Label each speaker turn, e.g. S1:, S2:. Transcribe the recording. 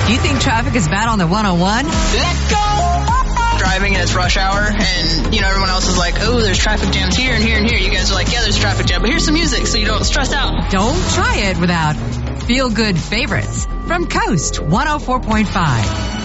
S1: If you think traffic is bad on the 101,
S2: Let go! Driving and it's rush hour, and, everyone else is like, oh, there's traffic jams here and here and here. You guys are like, yeah, there's traffic jam, but here's some music so you don't stress out.
S1: don't try it without feel-good favorites from Coast 104.5.